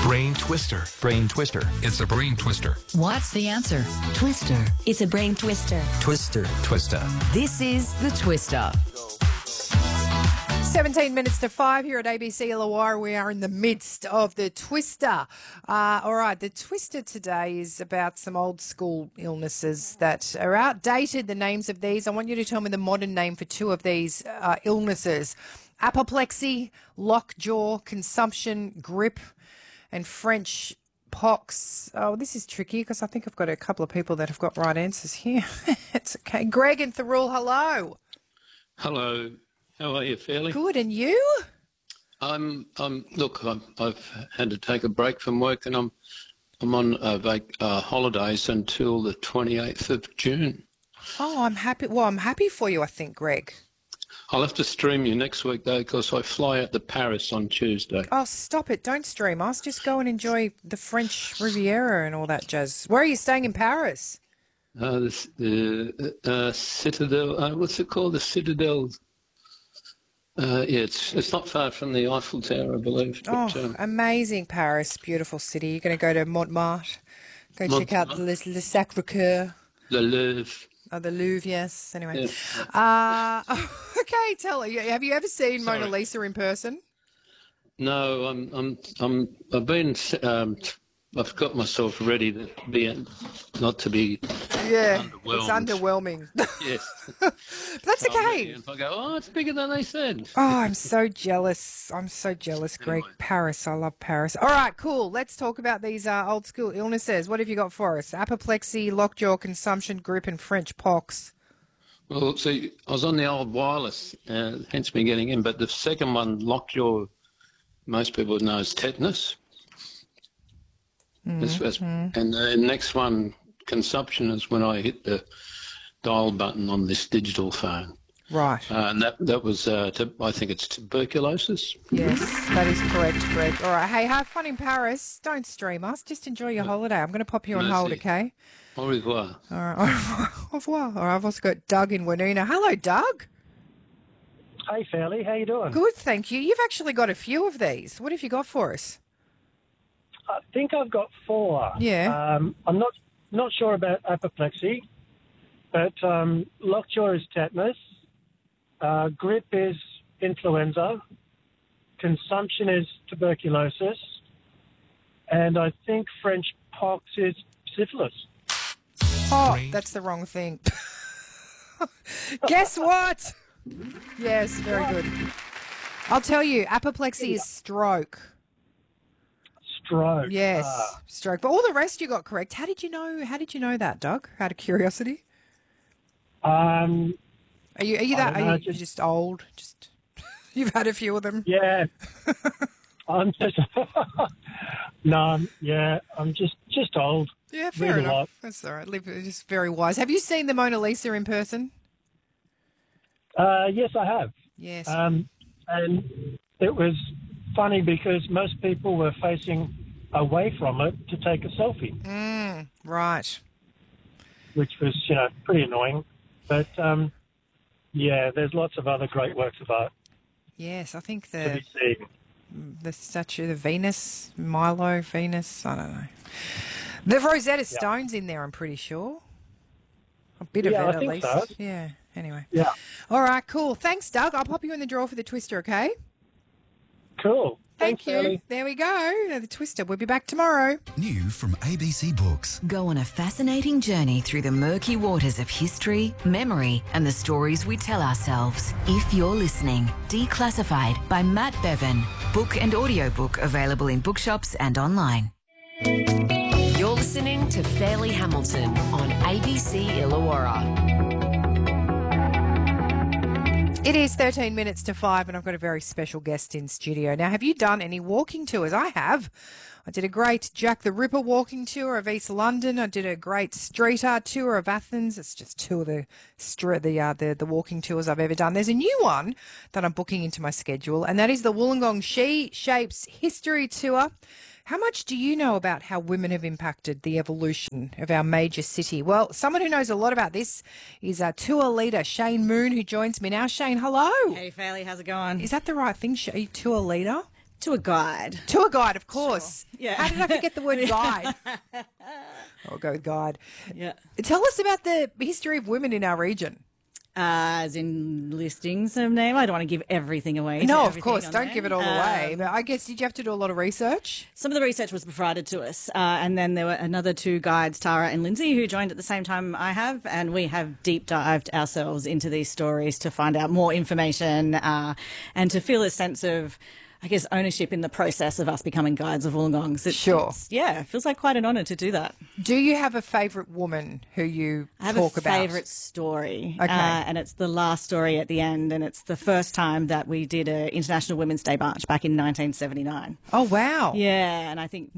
Brain twister. Brain twister. It's a brain twister. What's the answer? Twister. It's a brain twister. Twister. Twister. This is the Twister. 17 minutes to 5 here at ABC Illawarra. We are in the midst of the Twister. All right, the Twister today is about some old school illnesses that are outdated, the names of these. I want you to tell me the modern name for two of these illnesses. Apoplexy, lockjaw, consumption, grip, and French pox. Oh, this is tricky because I think I've got a couple of people that have got right answers here. It's okay. Greg and Thirroul, hello. Hello. How are you, Fairly? Good, and you? Look, I've had to take a break from work, and I'm on holidays until the 28th of June. Oh, I'm happy. Well, I'm happy for you, I think, Greg. I'll have to stream you next week, though, because I fly out to Paris on Tuesday. Oh, stop it. Don't stream us. Just go and enjoy the French Riviera and all that jazz. Where are you staying in Paris? The Citadel, what's it called? The Citadel. Yeah, it's not far from the Eiffel Tower, I believe. But, amazing Paris, beautiful city. You're going to go to Montmartre, check out Le Sacré-Cœur. The Louvre. Oh, the Louvre, yes. Anyway. Yeah. Okay, tell me, have you ever seen Mona Lisa in person? No, I've got myself ready to be, not to be underwhelmed. It's underwhelming. Yes. But that's okay. If I go, oh, it's bigger than they said. Oh, I'm so jealous. Greg. Anyway. Paris, I love Paris. All right, cool. Let's talk about these old school illnesses. What have you got for us? Apoplexy, lockjaw, consumption, grip, and French pox. Well, see, I was on the old wireless, hence me getting in, but the second one, lockjaw, most people would know as tetanus. Mm-hmm. And the next one, consumption, is when I hit the dial button on this digital phone. Right. And that was, I think it's tuberculosis. Yes, that is correct, Greg. All right. Hey, have fun in Paris. Don't stream us. Just enjoy your holiday. I'm going to pop you on hold, okay? Au revoir. All right. Au revoir. All right, I've also got Doug in Wanuna. Hello, Doug. Hey, Fairly. How you doing? Good, thank you. You've actually got a few of these. What have you got for us? I think I've got 4. Yeah. I'm not sure about apoplexy, but lockjaw is tetanus, grip is influenza, consumption is tuberculosis, and I think French pox is syphilis. Oh, that's the wrong thing. Guess what? Yes, very good. I'll tell you, apoplexy is stroke. Stroke. Yes, stroke. But all the rest you got correct. How did you know that, Doug? Out of curiosity. Are you just old? Just you've had a few of them. Yeah. I'm just I'm just old. Yeah, fair Read a enough. lot. That's all right. Just very wise. Have you seen the Mona Lisa in person? Yes, I have. Yes. And it was funny because most people were facing away from it to take a selfie. Right. Which was, pretty annoying. But, there's lots of other great works of art Yes, I think to be seen. the statue, the Venus, Milo, Venus, I don't know. The Rosetta Stone's in there, I'm pretty sure. A bit of it, I at think least. so. Yeah, anyway. Yeah. All right, cool. Thanks, Doug. I'll pop you in the drawer for the Twister, okay? Cool. Thank Thanks, you. Ellie. There we go. The Twister. We'll be back tomorrow. New from ABC Books. Go on a fascinating journey through the murky waters of history, memory, and the stories we tell ourselves. If you're listening, Declassified by Matt Bevan. Book and audiobook available in bookshops and online. You're listening to Fairly Hamilton on ABC Illawarra. It is 13 minutes to 5 and I've got a very special guest in studio. Now, have you done any walking tours? I have. I did a great Jack the Ripper walking tour of East London. I did a great street art tour of Athens. It's just two of the walking tours I've ever done. There's a new one that I'm booking into my schedule, and that is the Wollongong She Shapes History Tour. How much do you know about how women have impacted the evolution of our major city? Well, someone who knows a lot about this is our tour leader, Shane Moon, who joins me now. Shane, hello. Hey, Fairly, how's it going? Is that the right thing, tour leader? Tour guide. Tour guide, of course. Sure. Yeah. How did I forget the word guide? I'll go with guide. Yeah. Tell us about the history of women in our region. As in listings of name. I don't want to give everything away. No, of course. Don't give it all away. But I guess, did you have to do a lot of research? Some of the research was provided to us. And then there were another two guides, Tara and Lindsay, who joined at the same time I have. And we have deep dived ourselves into these stories to find out more information and to feel a sense of, I guess, ownership in the process of us becoming guides of Wollongongs. Sure. It feels like quite an honour to do that. Do you have a favourite woman who you I have talk a about? favourite story, Okay. and it's the last story at the end, and it's the first time that we did an International Women's Day march back in 1979. Oh, wow. Yeah, and I think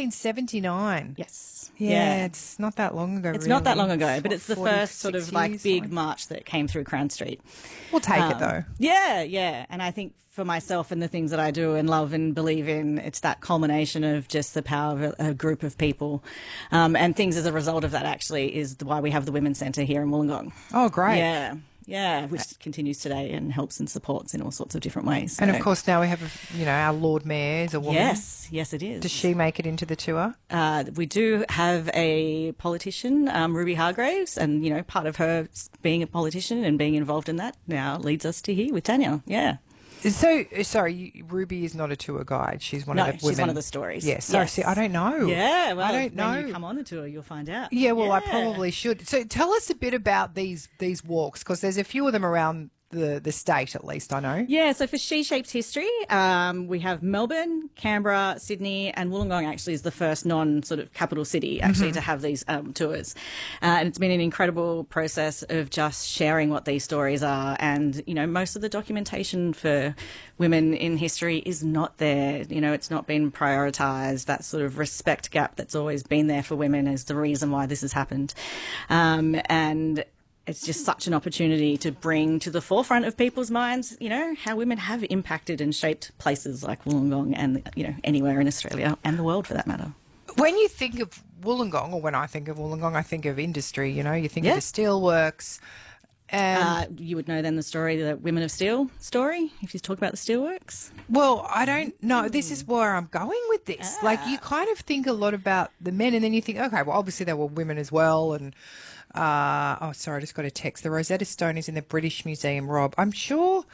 1979. yes, Yeah, it's not that long ago. It's not that long ago, but What, it's the 46 first sort of like years? big march that came through Crown Street. We'll take it though. Yeah. And I think for myself and the things that I do and love and believe in, it's that culmination of just the power of a group of people. And things as a result of that actually is why we have the Women's Centre here in Wollongong. Oh, great. Yeah, which continues today and helps and supports in all sorts of different ways. And of So- course, now we have, our Lord Mayor is a woman. Yes, it is. Does she make it into the tour? We do have a politician, Ruby Hargraves, and, part of her being a politician and being involved in that now leads us to here with Tanya. Yeah. So, sorry, Ruby is not a tour guide. She's one of the women. She's one of the stories. Yes. So, see, I don't know. Yeah, well, I don't know. when you come on the tour, you'll find out. Yeah, well, I probably should. So tell us a bit about these walks, because there's a few of them around the state, at least I know. Yeah, so for She Shapes History, we have Melbourne, Canberra, Sydney, and Wollongong actually is the first non-sort of capital city actually to have these tours. And it's been an incredible process of just sharing what these stories are. And, most of the documentation for women in history is not there. It's not been prioritised. That sort of respect gap that's always been there for women is the reason why this has happened. And it's just such an opportunity to bring to the forefront of people's minds, how women have impacted and shaped places like Wollongong and, anywhere in Australia and the world for that matter. When you think of Wollongong, or when I think of Wollongong, I think of industry, you think of the steelworks. And You would know then the story, the Women of Steel story, if you talk about the steelworks. well, I don't know. This is where I'm going with this. Like, you kind of think a lot about the men, and then you think, okay, well, obviously there were women as well, and sorry, I just got a text. The Rosetta Stone is in the British Museum, Rob. I feel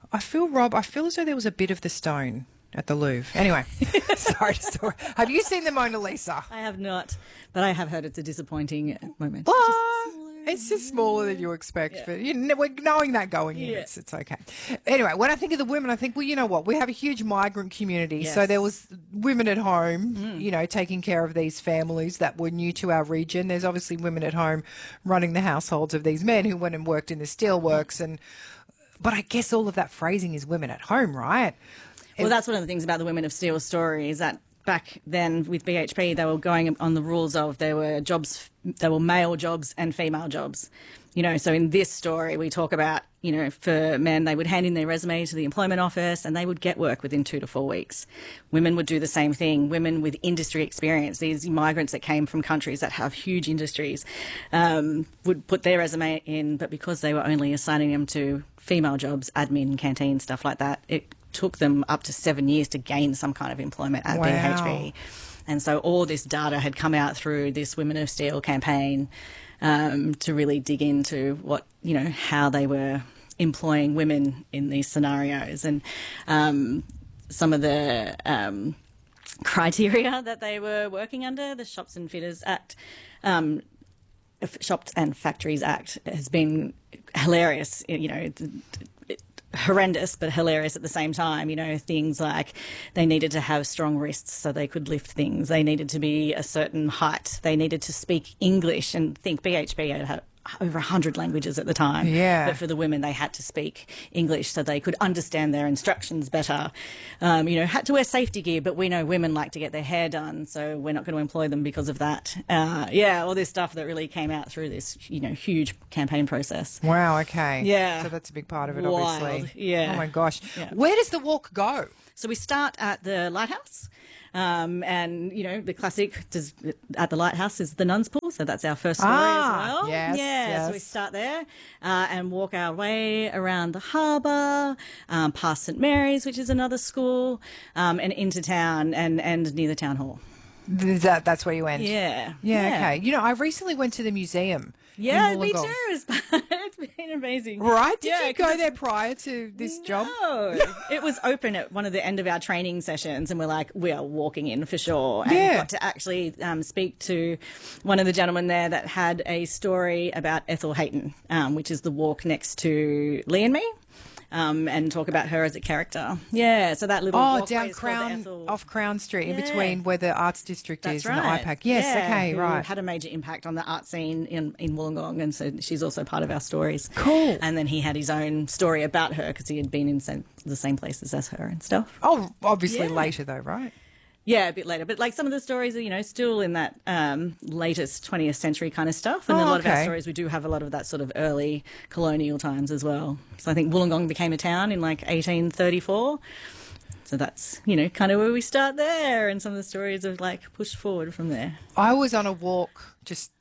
as though there was a bit of the stone at the Louvre. Anyway, sorry. Have you seen the Mona Lisa? I have not, but I have heard it's a disappointing moment. It's just smaller than you expect, but we're knowing that going in, it's okay. Anyway, when I think of the women, I think, well, you know what? We have a huge migrant community, so there was women at home, taking care of these families that were new to our region. There's obviously women at home running the households of these men who went and worked in the steelworks, but I guess all of that phrasing is women at home, right? Well, that's one of the things about the Women of Steel story is that back then with BHP, they were going on the rules of there were male jobs and female jobs. So in this story, we talk about, for men, they would hand in their resume to the employment office and they would get work within 2 to 4 weeks. Women would do the same thing. Women with industry experience, these migrants that came from countries that have huge industries, would put their resume in, but because they were only assigning them to female jobs, admin, canteen, stuff like that, it took them up to 7 years to gain some kind of employment at BHP. And so all this data had come out through this Women of Steel campaign to really dig into what, how they were employing women in these scenarios and some of the criteria that they were working under. The Shops and Fitters Act, Shops and Factories Act has been hilarious, horrendous but hilarious at the same time. Things like they needed to have strong wrists so they could lift things, they needed to be a certain height, they needed to speak English, and think BHP had over 100 languages at the time. Yeah. But for the women, they had to speak English so they could understand their instructions better. Had to wear safety gear, but we know women like to get their hair done, so we're not going to employ them because of that. All this stuff that really came out through this, huge campaign process. Wow, okay. Yeah. So that's a big part of it, Wild. obviously. Yeah. Oh, my gosh. Yeah. Where does the walk go? So we start at the Lighthouse, And, the classic at the lighthouse is the Nun's Pool. So that's our first story as well. Yes. So we start there and walk our way around the harbour, past St Mary's, which is another school, and into town and near the town hall. That's where you went? Yeah. Okay. I recently went to the museum. Yeah, in me Wollongong. too. It's been amazing. Right? Did Yeah, you go there prior to this job? No. It was open at one of the end of our training sessions, and we're like, we are walking in for sure. And Yeah. got to actually speak to one of the gentlemen there that had a story about Ethel Hayton, which is the walk next to Lee and me. And talk about her as a character. Yeah, so that little walkway down is called the Ethel. off Crown Street, in Yeah. between where the Arts District That's is right. and the IPAC. Yes, Yeah, okay, who right. had a major impact on the art scene in Wollongong, and so she's also part of our stories. Cool. And then he had his own story about her because he had been in the same places as her and stuff. Oh, obviously Yeah. later though, right? Yeah, a bit later. But like some of the stories are, still in that latest 20th century kind of stuff. And a lot of our okay. stories, we do have a lot of that sort of early colonial times as well. So I think Wollongong became a town in like 1834. So that's, kind of where we start there. And some of the stories have like pushed forward from there. I was on a walk just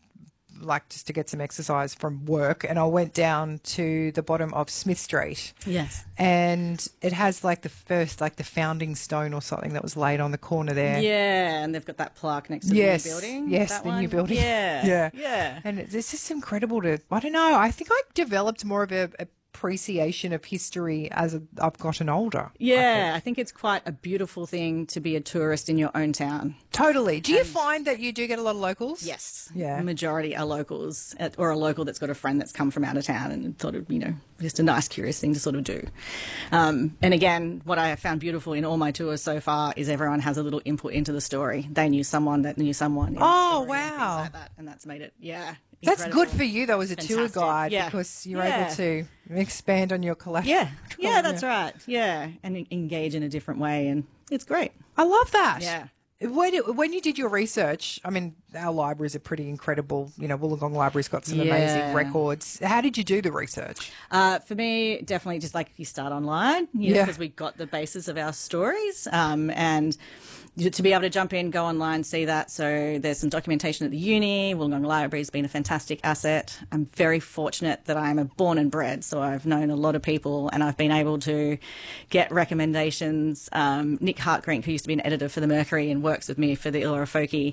to get some exercise from work, and I went down to the bottom of Smith Street. Yes. And it has like the first, like the founding stone or something that was laid on the corner there. Yeah, and they've got that plaque next to Yes, the new building. yes, that the one. new building. Yeah, Yeah. And it's just incredible I don't know, I think I developed more of a appreciation of history as I've gotten older. Yeah, I think it's quite a beautiful thing to be a tourist in your own town. Totally. Do you find that you do get a lot of locals? Yes. Yeah. The majority are locals, or a local that's got a friend that's come from out of town and thought of, just a nice, curious thing to sort of do. And again, what I have found beautiful in all my tours so far is everyone has a little input into the story. They knew someone that knew someone. in the Oh, story and things wow. like that, and that's made it, That's incredible. good for you, though, as a tour Fantastic. guide, Yeah. because you're Yeah. able to expand on your collateral. Yeah, that's right. Yeah, and engage in a different way, and it's great. I love that. Yeah. When you did your research, I mean, our libraries are pretty incredible. Wollongong Library's got some amazing Yeah. records. How did you do the research? For me, definitely just like you start online, Yeah. because we got the basis of our stories, and to be able to jump in, go online, see that. So there's some documentation at the uni. Wollongong Library has been a fantastic asset. I'm very fortunate that I'm a born and bred, so I've known a lot of people, and I've been able to get recommendations. Nick Hartgrink, who used to be an editor for the Mercury and works with me for the Illawarra Folkie,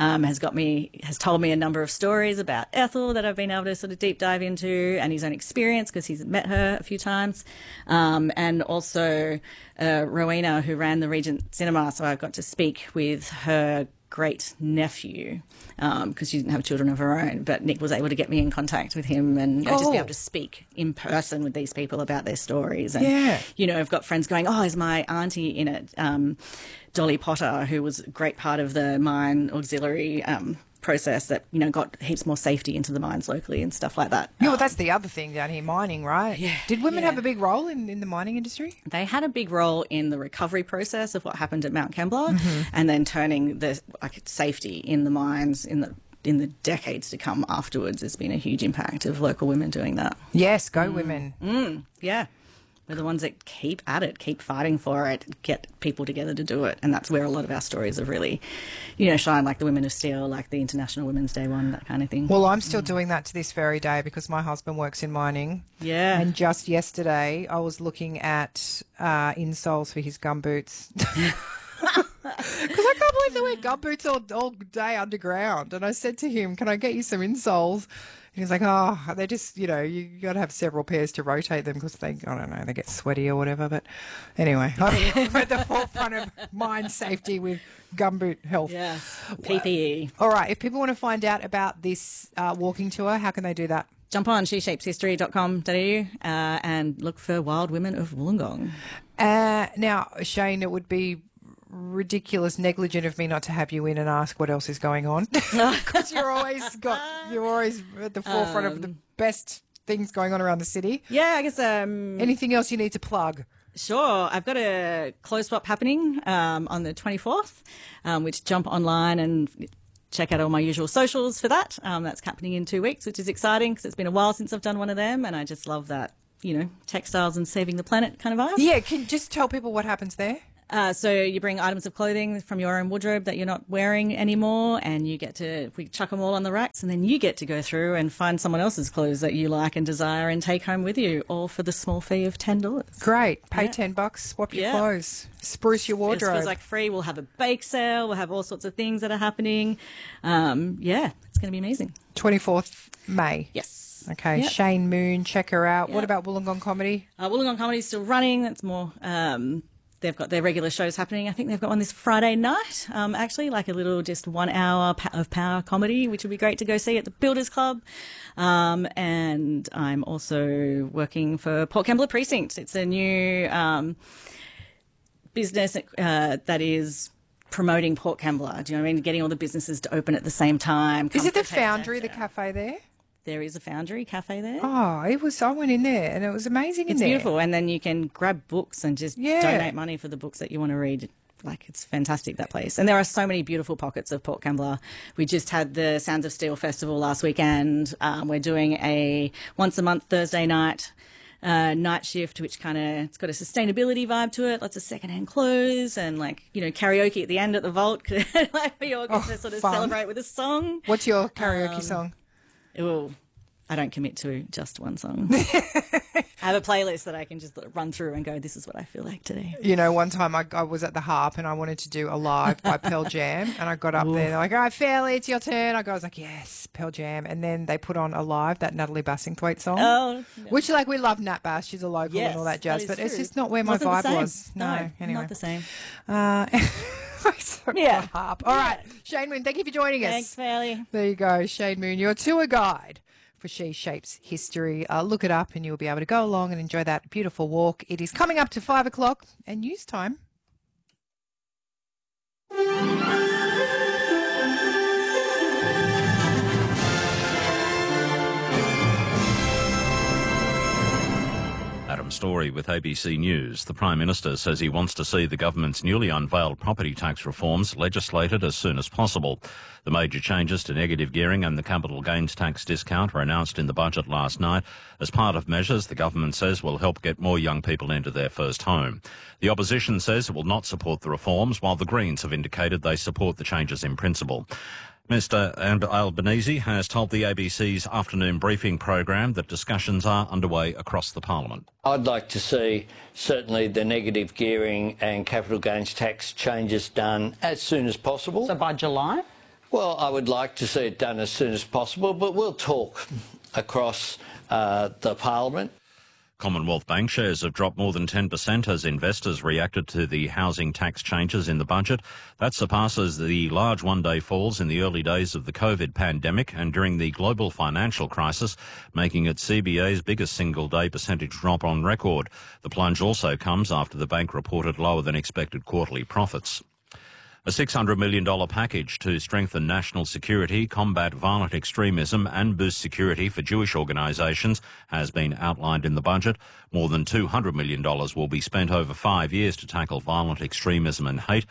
has told me a number of stories about Ethel that I've been able to sort of deep dive into, and his own experience because he's met her a few times, and also Rowena, who ran the Regent Cinema. So I got to speak with her great nephew because she didn't have children of her own, but Nick was able to get me in contact with him and just be able to speak in person with these people about their stories. And I've got friends going, is my auntie in it, Dolly Potter, who was a great part of the mine auxiliary process that got heaps more safety into the mines locally and stuff like that. Yeah, well, that's the other thing down here, mining, right? Yeah. Did women Yeah. have a big role in the mining industry? They had a big role in the recovery process of what happened at Mount Kembla, and then turning the safety in the mines in the decades to come afterwards. There's been a huge impact of local women doing that. Yes, go women. Yeah. We're the ones that keep at it, keep fighting for it, get people together to do it. And that's where a lot of our stories have really, shine, like the Women of Steel, like the International Women's Day one, that kind of thing. Well, I'm still doing that to this very day because my husband works in mining. Yeah. And just yesterday, I was looking at insoles for his gumboots. Because I can't believe they wear gumboots all day underground. And I said to him, can I get you some insoles? And he's like, they're just, you got to have several pairs to rotate them because they get sweaty or whatever. But anyway, I'm at the forefront of mine safety with gumboot health. Yes. PPE. All right. If people want to find out about this walking tour, how can they do that? Jump on sheshapeshistory.com.au and look for Wild Women of Wollongong. Now, Shane, it would be ridiculous, negligent of me not to have you in and ask what else is going on because you're always at the forefront of the best things going on around the city. Yeah, I guess. Anything else you need to plug? Sure. I've got a clothes swap happening on the 24th, which jump online and check out all my usual socials for that. That's happening in 2 weeks, which is exciting because it's been a while since I've done one of them, and I just love that, textiles and saving the planet kind of vibe. Yeah, can you just tell people what happens there? So you bring items of clothing from your own wardrobe that you're not wearing anymore, and we chuck them all on the racks, and then you get to go through and find someone else's clothes that you like and desire and take home with you, all for the small fee of $10. Great. Pay $10, swap your clothes, spruce your wardrobe. It feels like free. We'll have a bake sale. We'll have all sorts of things that are happening. It's going to be amazing. 24th May. Yes. Okay, Yep. Shane Moon, check her out. Yep. What about Wollongong Comedy? Wollongong Comedy is still running. That's more. They've got their regular shows happening. I think they've got one this Friday night, actually, like a little just 1 hour of power comedy, which would be great to go see at the Builders Club. And I'm also working for Port Kembla Precinct. It's a new business that is promoting Port Kembla. Do you know what I mean? Getting all the businesses to open at the same time. Is it the Foundry, the cafe there? There is a Foundry cafe there. Oh, it was. I went in there and it was amazing in It's there. beautiful. And then you can grab books and just donate money for the books that you want to read. Like, it's fantastic, that place. And there are so many beautiful pockets of Port Kembla. We just had the Sounds of Steel Festival last weekend. We're doing a once-a-month Thursday night shift, which it's got a sustainability vibe to it. Lots of secondhand clothes and, karaoke at the end at the Vault. We all get to sort of celebrate with a song. What's your karaoke song? Well, I don't commit to just one song. I have a playlist that I can just run through and go, this is what I feel like today. You know, one time I was at the Harp and I wanted to do Alive by Pearl Jam, and I got up there. They're like, all right, Fairley, it's your turn. I was like, yes, Pearl Jam. And then they put on Alive, that Natalie Bassingthwaite song. Oh. No. Which, we love Nat Bass. She's a local and all that jazz. But it's just not where my vibe was. No, anyway. Not the same. Harp. All right, Shane Moon, thank you for joining us. Thanks, Fairley. There you go, Shane Moon, your tour guide for She Shapes History. Look it up and you'll be able to go along and enjoy that beautiful walk. It is coming up to 5 o'clock and news time. Adam Story with ABC News. The Prime Minister says he wants to see the government's newly unveiled property tax reforms legislated as soon as possible. The major changes to negative gearing and the capital gains tax discount were announced in the budget last night as part of measures the government says will help get more young people into their first home. The opposition says it will not support the reforms, while the Greens have indicated they support the changes in principle. Mr Albanese has told the ABC's afternoon briefing program that discussions are underway across the parliament. I'd like to see certainly the negative gearing and capital gains tax changes done as soon as possible. So by July? Well, I would like to see it done as soon as possible, but we'll talk across the parliament. Commonwealth Bank shares have dropped more than 10% as investors reacted to the housing tax changes in the budget. That surpasses the large one-day falls in the early days of the COVID pandemic and during the global financial crisis, making it CBA's biggest single-day percentage drop on record. The plunge also comes after the bank reported lower than expected quarterly profits. A $600 million package to strengthen national security, combat violent extremism and boost security for Jewish organisations has been outlined in the budget. More than $200 million will be spent over 5 years to tackle violent extremism and hate.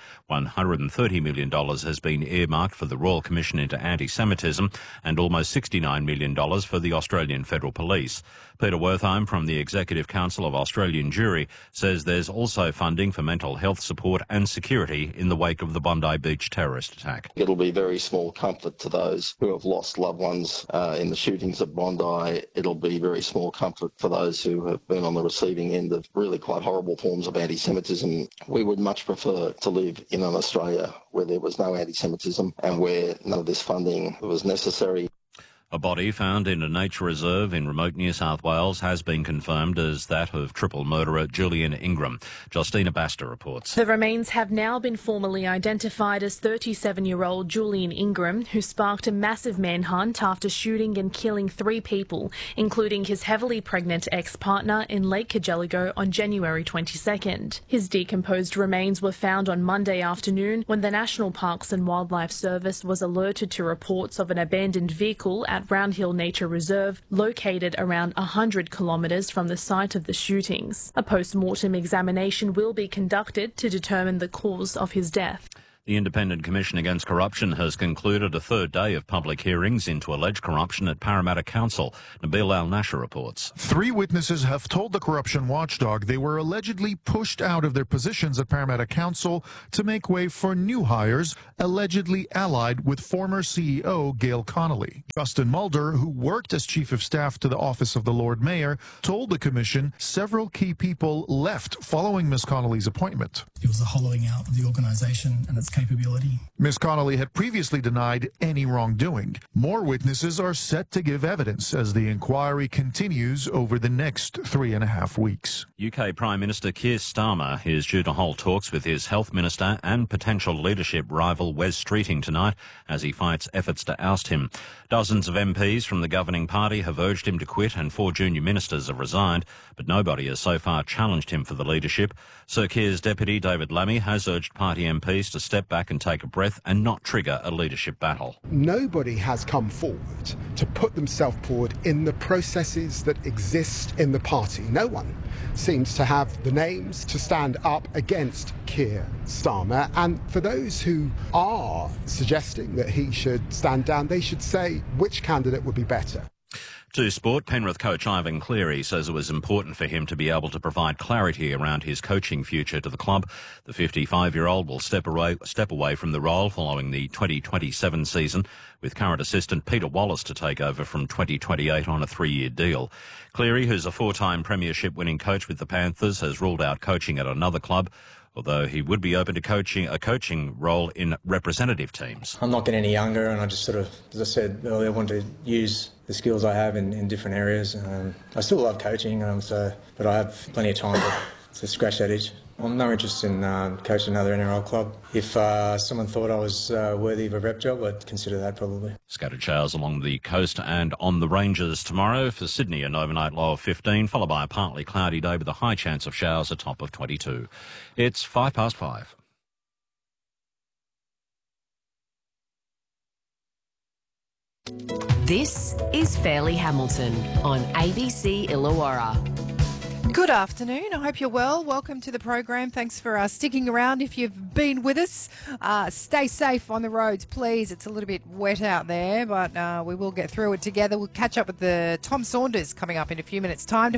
$130 million has been earmarked for the Royal Commission into Anti-Semitism and almost $69 million for the Australian Federal Police. Peter Wertheim from the Executive Council of Australian Jewry says there's also funding for mental health support and security in the wake of the Bondi Beach terrorist attack. It'll be very small comfort to those who have lost loved ones in the shootings at Bondi. It'll be very small comfort for those who have been on the receiving end of really quite horrible forms of anti-Semitism. We would much prefer to live in an Australia where there was no anti-Semitism and where none of this funding was necessary. A body found in a nature reserve in remote New South Wales has been confirmed as that of triple murderer Julian Ingram. Justina Baster reports. The remains have now been formally identified as 37-year-old Julian Ingram, who sparked a massive manhunt after shooting and killing 3 people, including his heavily pregnant ex-partner in Lake Cargelligo on January 22nd. His decomposed remains were found on Monday afternoon when the National Parks and Wildlife Service was alerted to reports of an abandoned vehicle at Round Hill Nature Reserve, located around 100 kilometres from the site of the shootings. A post-mortem examination will be conducted to determine the cause of his death. The Independent Commission Against Corruption has concluded a third day of public hearings into alleged corruption at Parramatta Council. Nabil Al-Nasher reports. 3 witnesses have told the corruption watchdog they were allegedly pushed out of their positions at Parramatta Council to make way for new hires allegedly allied with former CEO Gail Connolly. Justin Mulder, who worked as Chief of Staff to the Office of the Lord Mayor, told the Commission several key people left following Ms. Connolly's appointment. It was a hollowing out of the organisation and its capability. Ms. Connolly had previously denied any wrongdoing. More witnesses are set to give evidence as the inquiry continues over the next 3.5 weeks. UK Prime Minister Keir Starmer is due to hold talks with his Health Minister and potential leadership rival Wes Streeting tonight as he fights efforts to oust him. Dozens of MPs from the governing party have urged him to quit and 4 junior ministers have resigned, but nobody has so far challenged him for the leadership. Sir Keir's deputy, David Lammy, has urged party MPs to step back and take a breath and not trigger a leadership battle. Nobody has come forward to put themselves forward in the processes that exist in the party. No one seems to have the names to stand up against Keir Starmer. And for those who are suggesting that he should stand down, they should say which candidate would be better. To sport, Penrith coach Ivan Cleary says it was important for him to be able to provide clarity around his coaching future to the club. The 55-year-old will step away from the role following the 2027 season, with current assistant Peter Wallace to take over from 2028 on a 3-year deal. Cleary, who's a 4-time premiership-winning coach with the Panthers, has ruled out coaching at another club, although he would be open to a coaching role in representative teams. I'm not getting any younger, and I just sort of, as I said earlier, I want to use the skills I have in different areas. I still love coaching, but I have plenty of time to scratch that itch. I'm no interest in coaching another NRL club. If someone thought I was worthy of a rep job, I'd consider that probably. Scattered showers along the coast and on the ranges tomorrow. For Sydney, an overnight low of 15, followed by a partly cloudy day with a high chance of showers, a top of 22. It's 5:05. This is Fairly Hamilton on ABC Illawarra. Good afternoon. I hope you're well. Welcome to the program. Thanks for sticking around if you've been with us. Stay safe on the roads, please. It's a little bit wet out there, but we will get through it together. We'll catch up with Tom Saunders coming up in a few minutes' time to